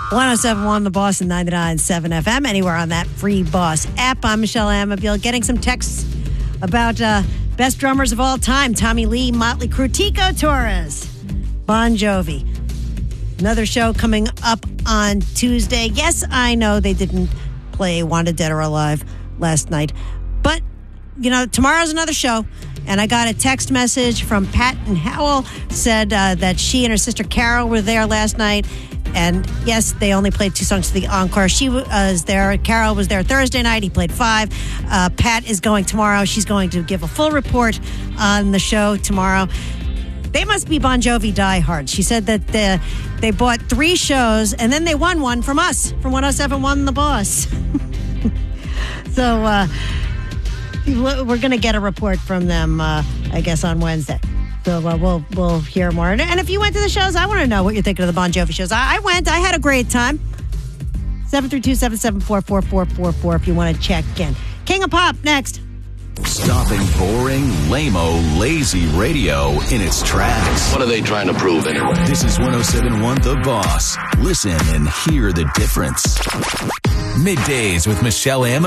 107.1 The Boss and 99.7 FM. Anywhere on that free Boss app. I'm Michelle Amabile. Getting some texts about best drummers of all time. Tommy Lee, Motley Crue, Tico Torres, Bon Jovi. Another show coming up on Tuesday. Yes, I know they didn't play Wanted Dead or Alive last night. But, tomorrow's another show. And I got a text message from Pat and Howell. Said that she and her sister Carol were there last night. And yes, they only played 2 songs to the encore. She was there. Carol was there Thursday night. He played 5. Pat is going tomorrow. She's going to give a full report on the show tomorrow. They must be Bon Jovi diehards. She said that they bought 3 shows and then they won one from us, from 107.1 The Boss. So we're going to get a report from them, I guess, on Wednesday. So we'll hear more. And if you went to the shows, I want to know what you're thinking of the Bon Jovi shows. I went. I had a great time. 732-774-4444 if you want to check in. King of Pop, next. Stopping boring, lame-o, lazy radio in its tracks. What are they trying to prove anyway? This is 107.1 The Boss. Listen and hear the difference. Middays with Michelle Amabile.